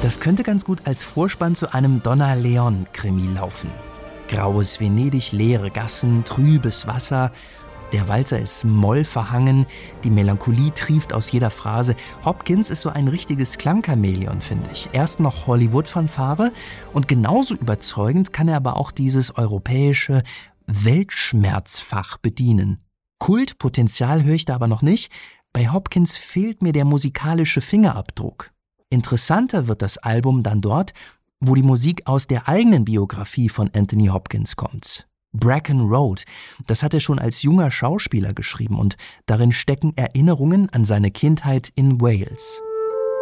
Das könnte ganz gut als Vorspann zu einem Donna Leon-Krimi laufen. Graues Venedig, leere Gassen, trübes Wasser. Der Walzer ist mollverhangen, die Melancholie trieft aus jeder Phrase. Hopkins ist so ein richtiges Klangchamäleon, finde ich. Erst noch Hollywood-Fanfare und genauso überzeugend kann er aber auch dieses europäische Weltschmerzfach bedienen. Kultpotenzial höre ich da aber noch nicht. Bei Hopkins fehlt mir der musikalische Fingerabdruck. Interessanter wird das Album dann dort, wo die Musik aus der eigenen Biografie von Anthony Hopkins kommt. Bracken Road, das hat er schon als junger Schauspieler geschrieben und darin stecken Erinnerungen an seine Kindheit in Wales.